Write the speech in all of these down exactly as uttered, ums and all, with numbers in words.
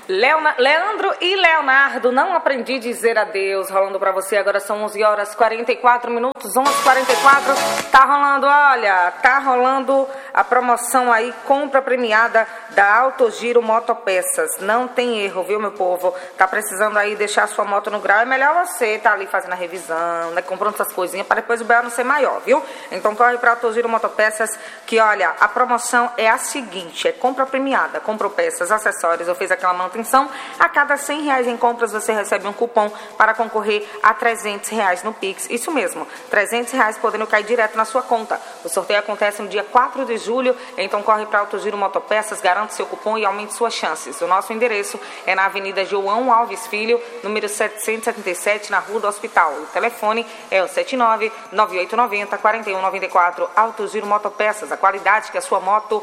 Leona, Leandro e Leonardo, não aprendi a dizer adeus, rolando pra você. Agora são onze horas e quarenta e quatro minutos, onze e quarenta e quatro. Tá rolando, olha, tá rolando a promoção aí, compra premiada da Autogiro Motopeças. Não tem erro, viu, meu povo? Tá precisando aí deixar sua moto no grau, é melhor você tá ali fazendo a revisão, né, comprando essas coisinhas para depois o B O não ser maior, viu? Então corre pra Autogiro Motopeças, que olha, a promoção é a seguinte, é compra premiada, comprou peças, acessórios, eu fiz aquela manutenção. A cada cem reais em compras você recebe um cupom para concorrer a trezentos reais no Pix. Isso mesmo, trezentos reais podendo cair direto na sua conta. O sorteio acontece no dia quatro de julho, então corre para Autogiro Motopeças, garante seu cupom e aumente suas chances. O nosso endereço é na Avenida João Alves Filho, número setecentos e setenta e sete, na Rua do Hospital. O telefone é o sete nove nove oito nove zero quatro um nove quatro. Autogiro Motopeças, a qualidade que a sua moto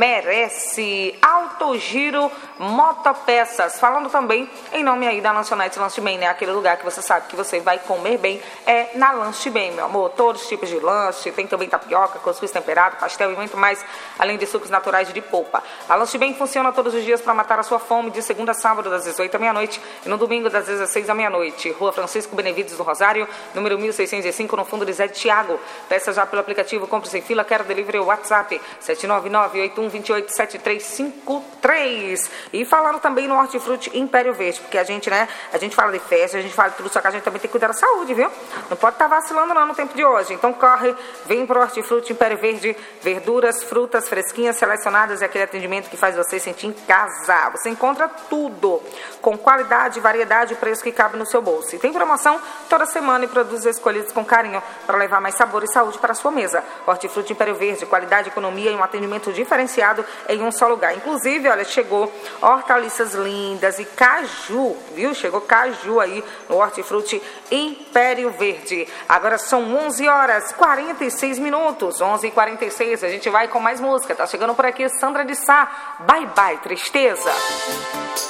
merece. Autogiro Motopeças. Falando também em nome aí da Lanchonete Lanche Bem, né? Aquele lugar que você sabe que você vai comer bem é na Lanche Bem, meu amor. Todos os tipos de lanche, tem também tapioca, cuscuz temperado, pastel e muito mais, além de sucos naturais de polpa. A Lanche Bem funciona todos os dias para matar a sua fome, de segunda a sábado, das dezoito à meia-noite e no domingo, das dezesseis à meia-noite. Rua Francisco Benevides do Rosário, número mil seiscentos e cinco, no fundo de Zé de Tiago. Peça já pelo aplicativo Compre Sem Fila, quero delivery ou WhatsApp sete nove nove oito um dois oito sete três cinco três. E falando também no Hortifruti Império Verde, porque a gente, né, a gente fala de festa, a gente fala de tudo, só que a gente também tem que cuidar da saúde, viu? Não pode estar vacilando não no tempo de hoje. Então corre, vem pro Hortifruti Império Verde, verduras, frutas fresquinhas, selecionadas e aquele atendimento que faz você sentir em casa. Você encontra tudo com qualidade, variedade e preço que cabe no seu bolso. E tem promoção toda semana e produtos escolhidos com carinho para levar mais sabor e saúde para a sua mesa. Hortifruti Império Verde, qualidade, economia e um atendimento diferenciado em um só lugar. Inclusive, olha, chegou hortaliças lindas e caju, viu? Chegou caju aí no Hortifruti Império Verde. Agora são onze horas e quarenta e seis minutos, onze e quarenta e seis. A gente vai com mais música. Tá chegando por aqui Sandra de Sá. Bye bye, tristeza.